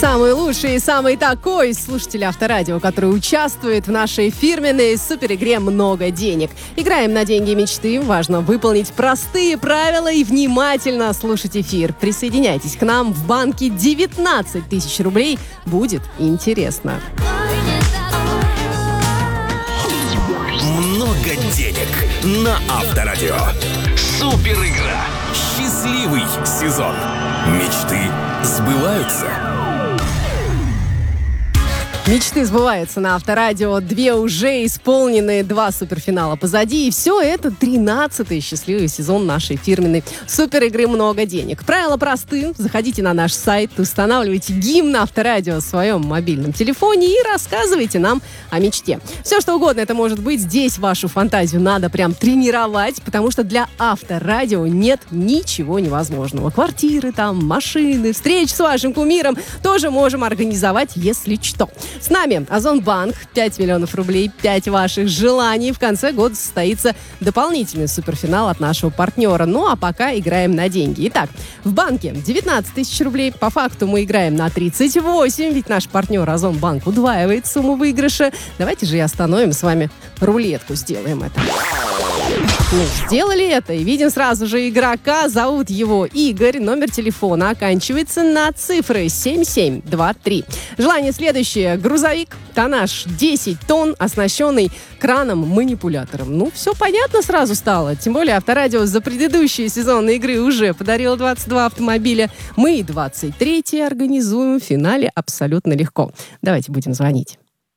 Самый лучший и самый такой слушатель Авторадио, который участвует в нашей фирменной суперигре «Много денег». Играем на деньги мечты. Важно выполнить простые правила и внимательно слушать эфир. Присоединяйтесь к нам. В банке 19 тысяч рублей. Будет интересно. Много денег на Авторадио. Суперигра. Счастливый сезон. Мечты сбываются. Мечты сбываются на Авторадио. 2 уже исполненные, 2 суперфинала позади. И все это 13-й счастливый сезон нашей фирменной суперигры «Много денег». Правила просты. Заходите на наш сайт, устанавливайте гимн Авторадио в своем мобильном телефоне и рассказывайте нам о мечте. Все, что угодно это может быть. Здесь вашу фантазию надо прям тренировать, потому что для Авторадио нет ничего невозможного. Квартиры там, машины, встречи с вашим кумиром тоже можем организовать, если что. С нами Озонбанк, 5 миллионов рублей, 5 ваших желаний. В конце года состоится дополнительный суперфинал от нашего партнера. Ну, а пока играем на деньги. Итак, в банке 19 тысяч рублей. По факту мы играем на 38, ведь наш партнер Озонбанк удваивает сумму выигрыша. Давайте же и остановим с вами рулетку, сделаем это. Ну, сделали это и видим сразу же игрока. Зовут его Игорь. Номер телефона оканчивается на цифры 7723. Желание следующее. Грузовик, тоннаж 10 тонн, оснащенный краном-манипулятором. Ну, все понятно сразу стало. Тем более Авторадио за предыдущие сезонные игры уже подарило 22 автомобиля. Мы и 23-й организуем в финале абсолютно легко. Давайте будем звонить.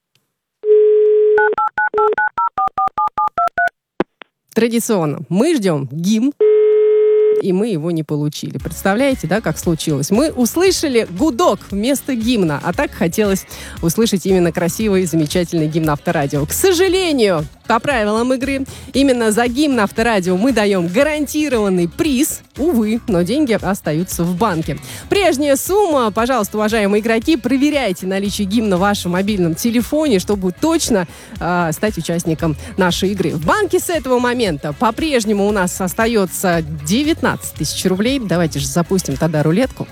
Традиционно мы ждем гимн, и мы его не получили. Представляете, да, как случилось? Мы услышали гудок вместо гимна, а так хотелось услышать именно красивый и замечательный гимн Авторадио. К сожалению, по правилам игры, именно за гимн Авторадио мы даем гарантированный приз. Увы, но деньги остаются в банке. Прежняя сумма, пожалуйста, уважаемые игроки, проверяйте наличие гимна в вашем мобильном телефоне, чтобы точно стать участником нашей игры. В банке с этого момента по-прежнему у нас остается 19 тысяч рублей. Давайте же запустим тогда рулетку.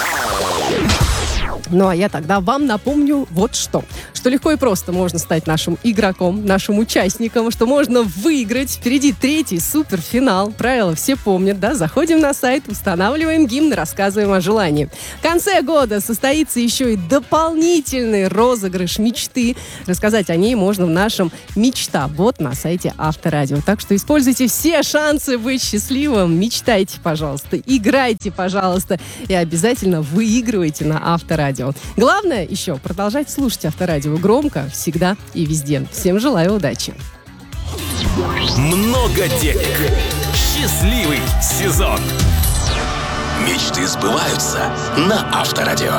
Ну, а я тогда вам напомню вот что. Что легко и просто можно стать нашим игроком, нашим участником, что можно выиграть. Впереди 3-й суперфинал. Правила все помнят, да? Заходим на сайт, устанавливаем гимн, рассказываем о желании. В конце года состоится еще и дополнительный розыгрыш мечты. Рассказать о ней можно в нашем «Мечта-бот» на сайте Авторадио. Так что используйте все шансы быть счастливым. Мечтайте, пожалуйста, играйте, пожалуйста, и обязательно выигрывайте на Авторадио. Главное еще продолжать слушать Авторадио громко, всегда и везде. Всем желаю удачи. Много денег. Счастливый сезон. Мечты сбываются на Авторадио.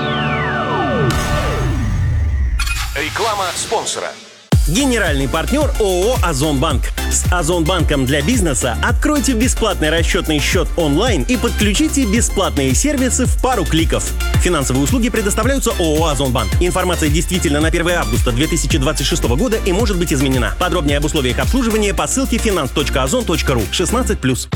Реклама спонсора. Генеральный партнер ООО «Озонбанк». С Озонбанком для бизнеса откройте бесплатный расчетный счет онлайн и подключите бесплатные сервисы в пару кликов. Финансовые услуги предоставляются ООО «Озонбанк». Информация действительно на 1 августа 2026 года и может быть изменена. Подробнее об условиях обслуживания по ссылке finance.ozon.ru 16+.